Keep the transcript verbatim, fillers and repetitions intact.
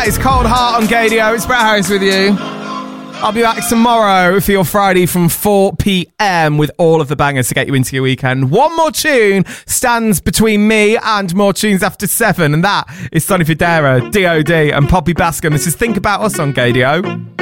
That is Cold Heart on Gadio. It's Brett Harris with you. I'll be back tomorrow for your Friday from four p.m. with all of the bangers to get you into your weekend. One more tune stands between me and more tunes after seven, and that is Sonny Fodera, D O D and Poppy Bascom. This is Think About Us on Gadio.